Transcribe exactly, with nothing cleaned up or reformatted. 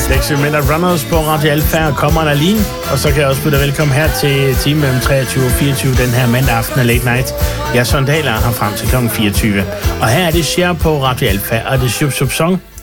seks minutter Runners på Radio Alfa, og kommer Aline. Og så kan jeg også byde dig velkommen her til time mellem treogtyve og fireogtyve den her mandag aften af Late Night. Jeg er Søren Dahl, og er her frem til klokken fireogtyve. Og her er det Cher på Radio Alfa, og det er Shub Shub Song.